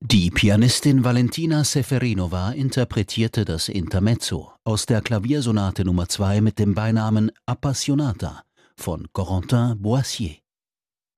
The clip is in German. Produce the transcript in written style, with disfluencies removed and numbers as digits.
Die Pianistin Valentina Seferinova interpretierte das Intermezzo aus der Klaviersonate Nr. 2 mit dem Beinamen Appassionata von Corentin Boissier.